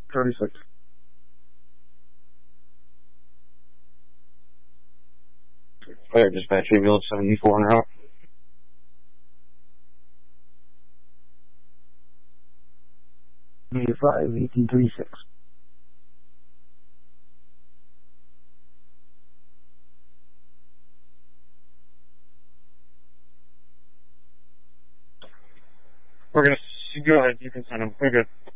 36. Fire dispatch, ambulance 74 and out. Negative 5, 1836. We're gonna go ahead. You can send him. We're good.